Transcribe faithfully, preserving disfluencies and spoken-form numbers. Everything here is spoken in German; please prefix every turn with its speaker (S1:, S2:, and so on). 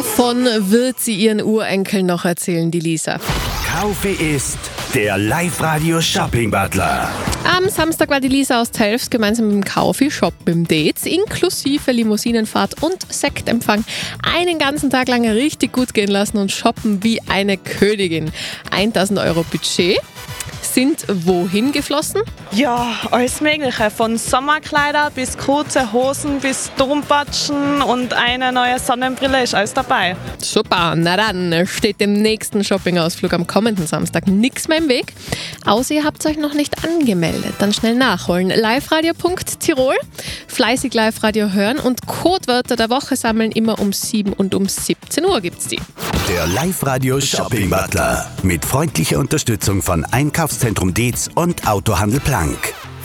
S1: Davon wird sie ihren Urenkeln noch erzählen, die Lisa.
S2: Kaufe ist der Live-Radio-Shopping-Butler.
S1: Am Samstag war die Lisa aus Telfs gemeinsam mit dem Kaufi shoppen im Dates, inklusive Limousinenfahrt und Sektempfang. Einen ganzen Tag lang richtig gut gehen lassen und shoppen wie eine Königin. tausend Euro Budget sind wohin geflossen?
S3: Ja, alles Mögliche. Von Sommerkleider bis kurze Hosen bis Turmpatschen und eine neue Sonnenbrille ist alles dabei.
S1: Super, na dann steht dem nächsten Shoppingausflug am kommenden Samstag nichts mehr im Weg. Außer ihr habt euch noch nicht angemeldet. Dann schnell nachholen. liveradio punkt tirol, fleißig Live-Radio hören und Codewörter der Woche sammeln. Immer um sieben und um siebzehn Uhr gibt's die.
S2: Der Live-Radio-Shopping-Butler mit freundlicher Unterstützung von Einkaufszentrum Dietz und Autohandel Plank.